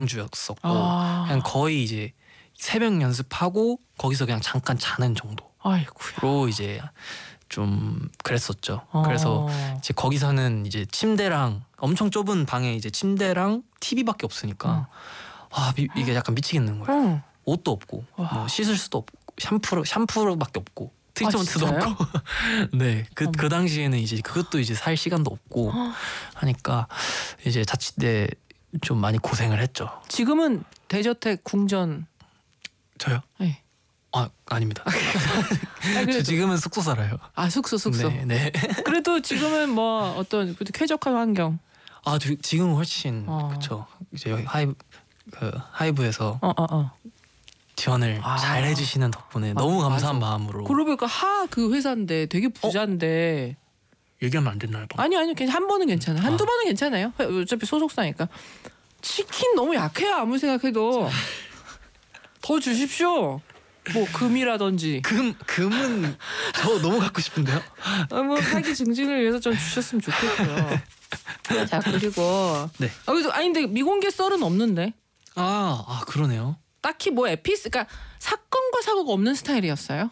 주였었고 그냥 거의 이제 새벽 연습하고 거기서 그냥 잠깐 자는 정도로 아이고야. 이제 좀 그랬었죠. 그래서 이제 거기서는 이제 침대랑 엄청 좁은 방에 이제 침대랑 TV밖에 없으니까 이게 약간 미치겠는 거예요. 옷도 없고 뭐 씻을 수도 없고 샴푸밖에 없고 트리트먼트도 없고 네, 그 당시에는 이제 그것도 이제 살 시간도 없고 하니까 이제 자취때 좀 많이 고생을 했죠. 지금은 대저택 궁전. 저요? 네. 아닙니다. 저 지금은 숙소 살아요. 숙소. 네. 그래도 지금은 뭐 어떤 쾌적한 환경. 지금은 훨씬 그렇죠. 이제 하이브에서 지원을 잘 해주시는 덕분에 너무 감사한 마음으로. 그러고 보니까 그 회사인데 되게 부자인데. 얘기하면 안 됐나요? 아니요. 한 번은 괜찮아요. 한두 번은 괜찮아요. 어차피 소속사니까. 치킨 너무 약해요. 아무리 생각해도. 더 주십시오. 뭐 금이라든지. 금은 저 너무 갖고 싶은데요. 뭐 사기 증진을 위해서 좀 주셨으면 좋겠고요. 자, 그리고 네. 근데 미공개 썰은 없는데. 그러네요. 딱히 뭐 그러니까 사건과 사고가 없는 스타일이었어요?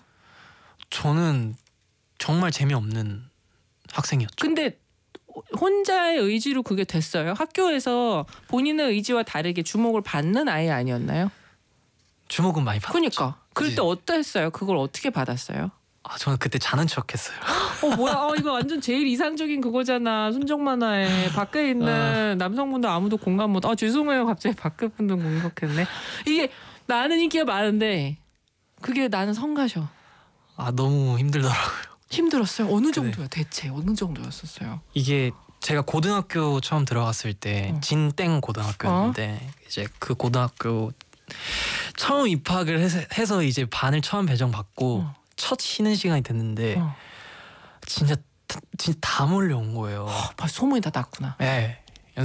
저는 정말 재미없는 학생이었죠. 근데 혼자의 의지로 그게 됐어요? 학교에서 본인의 의지와 다르게 주목을 받는 아이 아니었나요? 주목은 많이 받았죠. 그러니까. 그럴 때 어떠했어요? 그걸 어떻게 받았어요? 저는 그때 자는 척했어요. 뭐야? 이거 완전 제일 이상적인 그거잖아. 순정 만화에 밖에 있는 남성분들 아무도 공감 못. 죄송해요. 갑자기 밖에 분들 공격했네. 이게 나는 인기가 많은데 그게 나는 성가셔. 너무 힘들더라고요. 힘들었어요? 어느 정도야? 대체 어느 정도였었어요? 이게 제가 고등학교 처음 들어갔을 때 진땡 고등학교였는데 이제 그 고등학교 처음 입학을 해서 이제 반을 처음 배정받고 첫 쉬는 시간이 됐는데 진짜 다 몰려온 거예요. 소문이 다 났구나. 네,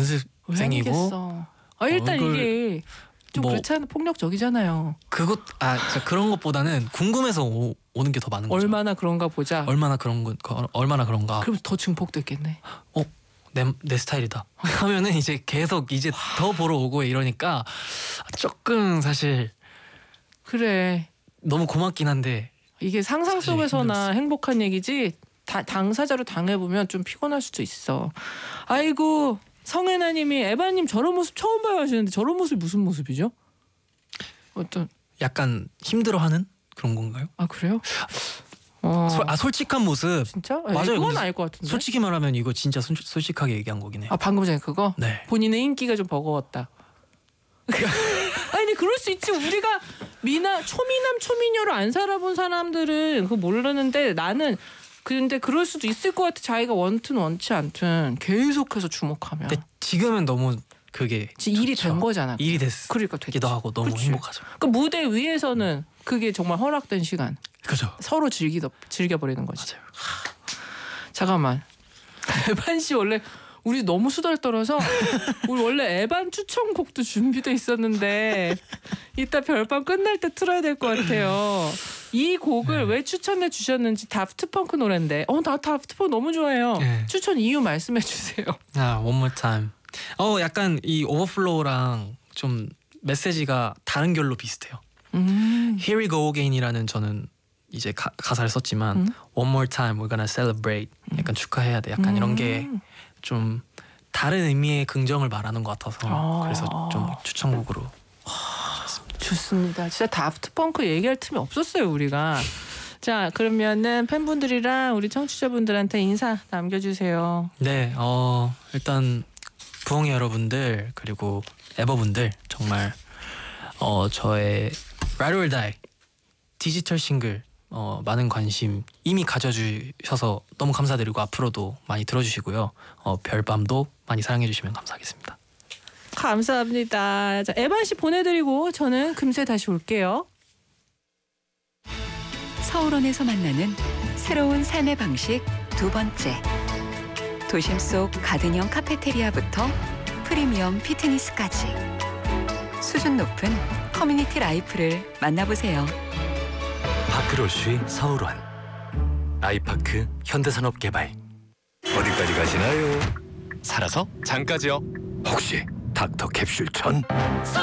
연습생이고. 일단 이게 좀 그렇지 않은 폭력적이잖아요. 그런 것보다는 궁금해서 오는 게 더 많은 거죠. 얼마나 그런가 보자. 얼마나 그런가. 그럼 더 증폭됐겠네. 내 스타일이다 하면은 이제 계속 이제 더 보러 오고 이러니까 조금 사실 그래 너무 고맙긴 한데 이게 상상 속에서나 행복한 얘기지 당사자로 당해보면 좀 피곤할 수도 있어. 아이고 성혜나님이 에바님 저런 모습 처음 봐요 하시는데 저런 모습이 무슨 모습이죠? 어떤 약간 힘들어하는 그런 건가요? 그래요? 솔직한 모습. 진짜? 맞아요. 그건 알 것 같은데. 솔직히 말하면 이거 진짜 솔직하게 얘기한 거긴 해요. 방금 전에 그거? 네. 본인의 인기가 좀 버거웠다. 근데 그럴 수 있지. 우리가 초미남 초미녀로 안 살아본 사람들은 그거 모르는데 나는 근데 그럴 수도 있을 것 같아. 자기가 원튼 원치 않든 계속해서 주목하면. 근데 지금은 너무 그게 일이 된 거잖아. 일이 그러니까 됐기도 하고 너무 행복하죠. 그 무대 위에서는 그게 정말 허락된 시간. 그죠. 서로 즐겨버리는 거지. 맞아요. 잠깐만. 에반 씨 원래 우리 너무 수다를 떨어서 우리 원래 에반 추천곡도 준비돼 있었는데 이따 별밤 끝날 때 틀어야 될 것 같아요. 이 곡을 왜 추천해 주셨는지 다프트펑크 노래인데 나 다프트펑크 너무 좋아해요. 추천 이유 말씀해 주세요. One More Time. 약간 이 오버플로우랑 좀 메시지가 다른 결로 비슷해요. Here We Go Again이라는 저는 이제 가사를 썼지만 One More Time We're Gonna Celebrate 약간 축하해야 돼 약간 이런 게 좀 다른 의미의 긍정을 말하는 것 같아서 그래서 좀 추천곡으로 좋습니다. 진짜 다프트펑크 얘기할 틈이 없었어요 우리가. 자 그러면은 팬분들이랑 우리 청취자분들한테 인사 남겨주세요. 네, 일단 부엉이 여러분들 그리고 에버분들 정말 저의 Ride or Die 디지털 싱글 많은 관심 이미 가져주셔서 너무 감사드리고 앞으로도 많이 들어주시고요. 별밤도 많이 사랑해주시면 감사하겠습니다. 감사합니다. 자, 에반 씨 보내드리고 저는 금세 다시 올게요. 서울원에서 만나는 새로운 삶의 방식 두 번째. 도심 속 가든형 카페테리아부터 프리미엄 피트니스까지 수준 높은 커뮤니티 라이프를 만나보세요. 파크로쉬 서울원 아이파크 현대산업개발. 어디까지 가시나요? 살아서 장까지요. 혹시 닥터 캡슐 천